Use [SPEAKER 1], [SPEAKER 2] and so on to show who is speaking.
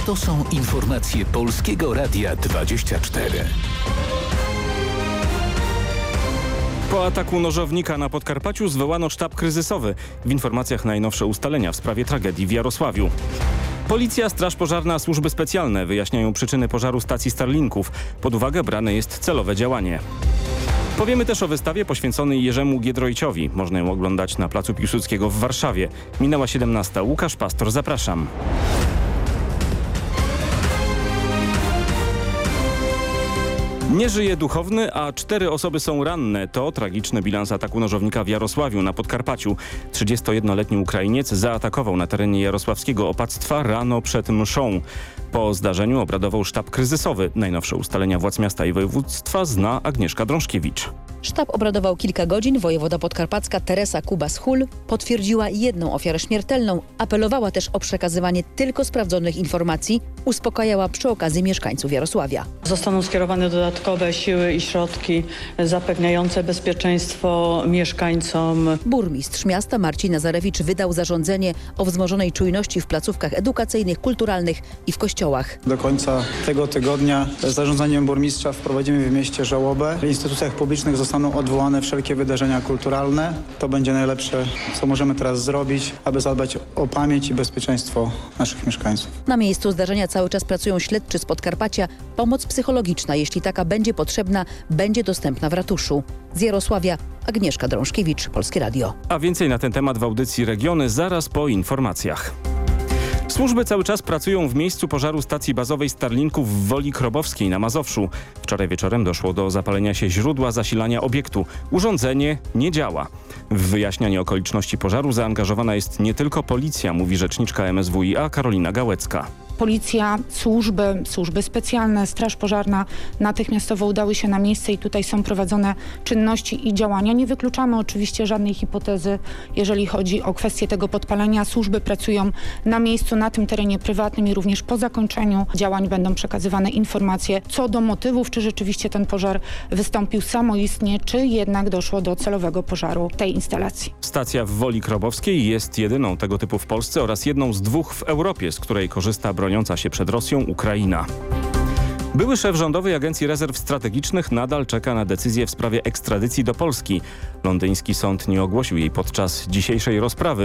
[SPEAKER 1] To są informacje Polskiego Radia 24.
[SPEAKER 2] Po ataku nożownika na Podkarpaciu zwołano sztab kryzysowy. W informacjach najnowsze ustalenia w sprawie tragedii w Jarosławiu. Policja, Straż Pożarna, służby specjalne wyjaśniają przyczyny pożaru stacji Starlinków. Pod uwagę brane jest celowe działanie. Powiemy też o wystawie poświęconej Jerzemu Giedroyciowi. Można ją oglądać na Placu Piłsudskiego w Warszawie. Minęła 17. Łukasz Pastor, zapraszam. Nie żyje duchowny, a 4 osoby są ranne. To tragiczny bilans ataku nożownika w Jarosławiu na Podkarpaciu. 31-letni Ukrainiec zaatakował na terenie jarosławskiego opactwa rano przed mszą. Po zdarzeniu obradował sztab kryzysowy. Najnowsze ustalenia władz miasta i województwa zna Agnieszka Drążkiewicz.
[SPEAKER 3] Sztab obradował kilka godzin. Wojewoda podkarpacka Teresa Kubas-Hul potwierdziła 1 ofiarę śmiertelną. Apelowała też o przekazywanie tylko sprawdzonych informacji. Uspokajała przy okazji mieszkańców Jarosławia.
[SPEAKER 4] Zostaną skierowane dodatkowe siły i środki zapewniające bezpieczeństwo mieszkańcom.
[SPEAKER 3] Burmistrz miasta Marcin Nazarewicz wydał zarządzenie o wzmożonej czujności w placówkach edukacyjnych, kulturalnych i w kościołach.
[SPEAKER 5] Do końca tego tygodnia zarządzeniem burmistrza wprowadzimy w mieście żałobę. W instytucjach publicznych zostaną odwołane wszelkie wydarzenia kulturalne. To będzie najlepsze, co możemy teraz zrobić, aby zadbać o pamięć i bezpieczeństwo naszych mieszkańców.
[SPEAKER 3] Na miejscu zdarzenia cały czas pracują śledczy z Podkarpacia. Pomoc psychologiczna, jeśli taka będzie potrzebna, będzie dostępna w ratuszu. Z Jarosławia Agnieszka Drążkiewicz, Polskie Radio.
[SPEAKER 2] A więcej na ten temat w audycji Regiony zaraz po informacjach. Służby cały czas pracują w miejscu pożaru stacji bazowej Starlinków w Woli Krobowskiej na Mazowszu. Wczoraj wieczorem doszło do zapalenia się źródła zasilania obiektu. Urządzenie nie działa. W wyjaśnianie okoliczności pożaru zaangażowana jest nie tylko policja, mówi rzeczniczka MSWiA Karolina Gałecka.
[SPEAKER 6] Policja, służby specjalne, Straż Pożarna natychmiastowo udały się na miejsce i tutaj są prowadzone czynności i działania. Nie wykluczamy oczywiście żadnej hipotezy, jeżeli chodzi o kwestię tego podpalenia. Służby pracują na miejscu, na tym terenie prywatnym i również po zakończeniu działań będą przekazywane informacje co do motywów, czy rzeczywiście ten pożar wystąpił samoistnie, czy jednak doszło do celowego pożaru tej instalacji.
[SPEAKER 2] Stacja w Woli Krobowskiej jest jedyną tego typu w Polsce oraz jedną z 2 w Europie, z której korzysta broniąca się przed Rosją Ukraina. Były szef Rządowej Agencji Rezerw Strategicznych nadal czeka na decyzję w sprawie ekstradycji do Polski. Londyński sąd nie ogłosił jej podczas dzisiejszej rozprawy.